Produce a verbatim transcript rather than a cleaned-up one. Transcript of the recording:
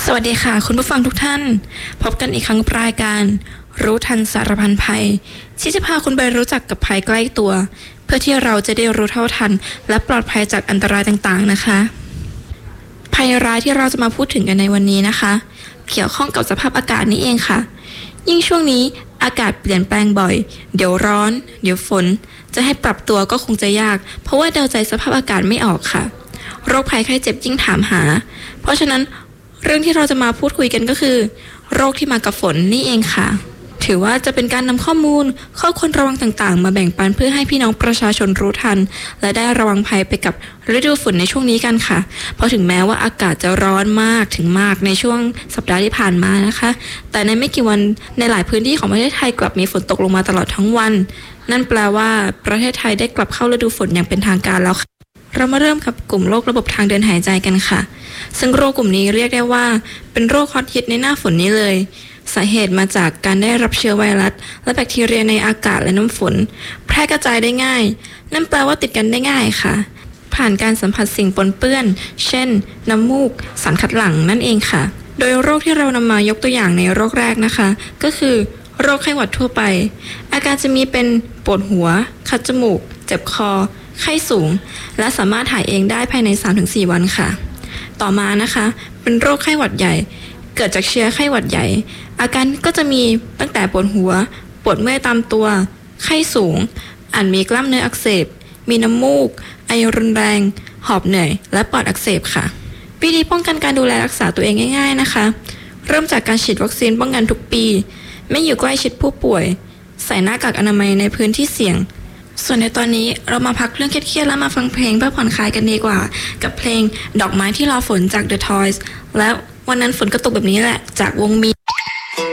สวัสดีค่ะคุณผู้ฟังทุกท่านพบกันอีกครั้งกับรายการรู้ทันสารพันภัยที่จะพาคุณไปรู้จักกับภัยใกล้ตัวเพื่อที่เราจะได้รู้เท่าทันและปลอดภัยจากอันตรายต่างๆนะคะภัยร้ายที่เราจะมาพูดถึงกันในวันนี้นะคะเกี่ยวข้องกับสภาพอากาศนี้เองค่ะยิ่งช่วงนี้อากาศเปลี่ยนแปลงบ่อยเดี๋ยวร้อนเดี๋ยวฝนจะให้ปรับตัวก็คงจะยากเพราะว่าเดาใจสภาพอากาศไม่ออกค่ะโรคภัยไข้เจ็บยิ่งถามหาเพราะฉะนั้นเรื่องที่เราจะมาพูดคุยกันก็คือโรคที่มากับฝนนี่เองค่ะถือว่าจะเป็นการนำข้อมูลข้อควรระวังต่างๆมาแบ่งปันเพื่อให้พี่น้องประชาชนรู้ทันและได้ระวังภัยไปกับฤดูฝนในช่วงนี้กันค่ะเพราะถึงแม้ว่าอากาศจะร้อนมากถึงมากในช่วงสัปดาห์ที่ผ่านมานะคะแต่ในไม่กี่วันในหลายพื้นที่ของประเทศไทยกลับมีฝนตกลงมาตลอดทั้งวันนั่นแปลว่าประเทศไทยได้กลับเข้าฤดูฝนอย่างเป็นทางการแล้วค่ะเรามาเริ่มกับกลุ่มโรคระบบทางเดินหายใจกันค่ะซึ่งโรคกลุ่มนี้เรียกได้ว่าเป็นโรคฮอตฮิตในหน้าฝนนี้เลยสาเหตุมาจากการได้รับเชื้อไวรัสและแบคทีเรียในอากาศและน้ำฝนแพร่กระจายได้ง่ายนั่นแปลว่าติดกันได้ง่ายค่ะผ่านการสัมผัสสิ่งปนเปื้อนเช่นน้ำมูกสารคัดหลั่งนั่นเองค่ะโดยโรคที่เรานำมายกตัวอย่างในโรคแรกนะคะก็คือโรคไข้หวัดทั่วไปอาการจะมีเป็นปวดหัวคัดจมูกเจ็บคอไข้สูงและสามารถหายเองได้ภายใน สามถึงสี่ วันค่ะต่อมานะคะเป็นโรคไข้หวัดใหญ่เกิดจากเชื้อไข้หวัดใหญ่อาการก็จะมีตั้งแต่ปวดหัวปวดเมื่อยตามตัวไข้สูงอาจมีกล้ามเนื้ออักเสบมีน้ำมูกไอรุนแรงหอบเหนื่อยและปอดอักเสบค่ะวิธีป้องกันการดูแลรักษาตัวเองง่ายๆนะคะเริ่มจากการฉีดวัคซีนป้องกันทุกปีไม่อยู่ใกล้ชิดผู้ป่วยใส่หน้ากากอนามัยในพื้นที่เสี่ยงส่วนในตอนนี้เรามาพักเรื่องเครียดๆแล้วมาฟังเพลงเพื่อผ่อนคลายกันดีกว่ากับเพลงดอกไม้ที่รอฝนจาก The Toys แล้ววันนั้นฝนก็ตกแบบนี้แหละจากวงมี